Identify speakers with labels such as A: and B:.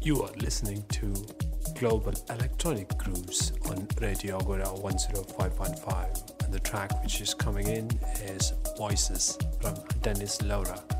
A: You are listening to Global Electronic Grooves on Radio Agora 105.5, and the track which is coming in is Voices from Dennis Laura.